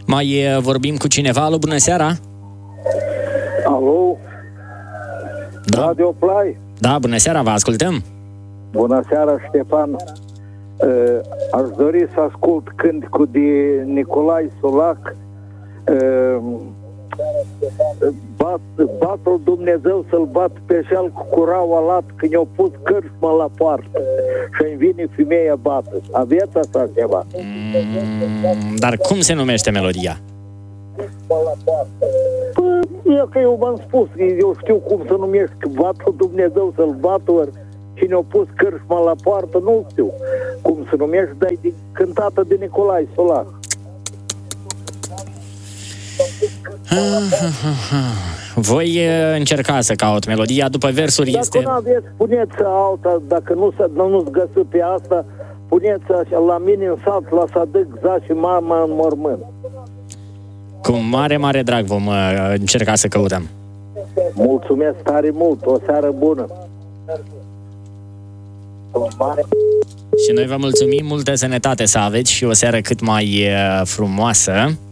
Mai vorbim cu cineva? Alo, bună seara! Alo? Da. Radio Play? Da, bună seara, vă ascultăm! Bună seara, Ștefan! Aș dori să ascult cânticul de Nicolae Solac, Bat-l Dumnezeu să-l bat pe șal cu curaua lat când i-au pus cârșmă la poartă și-mi vine femeia bată. Aveți asta ceva? Dar cum se numește melodia? Păi, că eu v-am spus, eu știu cum se numește, Bat-l Dumnezeu să-l bată, ori cine a pus cârșma la poartă, nu știu cum se numește, dar e cântată de Nicolae Solac. Voi încerca să caut melodia după versuri. Dacă este... nu aveți, puneți alta, dacă nu-ți găsi pe asta, puneți așa, la mine în sat, la Sadâc, și mama în mormânt. Cu mare, mare drag vom încerca să căutăm. Mulțumesc tare mult, o seară bună. Și noi vă mulțumim, multă sănătate să aveți și o seară cât mai frumoasă.